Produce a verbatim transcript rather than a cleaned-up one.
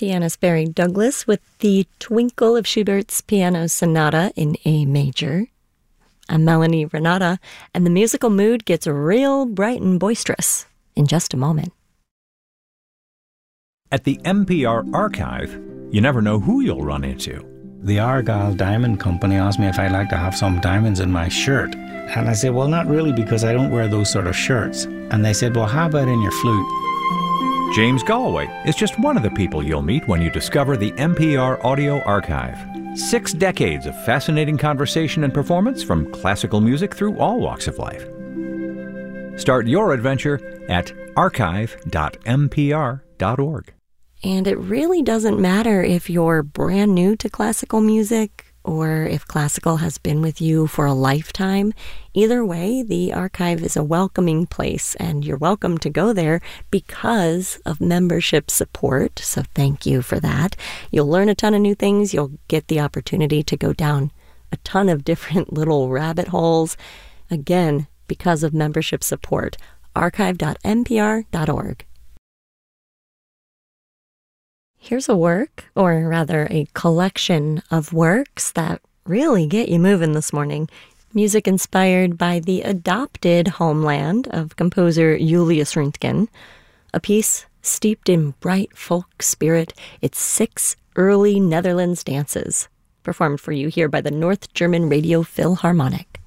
pianist Barry Douglas with the Twinkle of Schubert's Piano Sonata in A major. I'm Melanie Renata, and the musical mood gets real bright and boisterous in just a moment. At the N P R Archive, you never know who you'll run into. The Argyle Diamond Company asked me if I'd like to have some diamonds in my shirt. And I said, well, not really, because I don't wear those sort of shirts. And they said, well, how about in your flute? James Galway is just one of the people you'll meet when you discover the N P R Audio Archive. Six decades of fascinating conversation and performance from classical music through all walks of life. Start your adventure at archive dot n p r dot org. And it really doesn't matter if you're brand new to classical music or if classical has been with you for a lifetime. Either way, the archive is a welcoming place, and you're welcome to go there because of membership support. So thank you for that. You'll learn a ton of new things. You'll get the opportunity to go down a ton of different little rabbit holes. Again, because of membership support. archive dot n p r dot org. Here's a work, or rather a collection of works that really get you moving this morning. Music inspired by the adopted homeland of composer Julius Röntgen. A piece steeped in bright folk spirit. It's six early Netherlands dances, performed for you here by the North German Radio Philharmonic.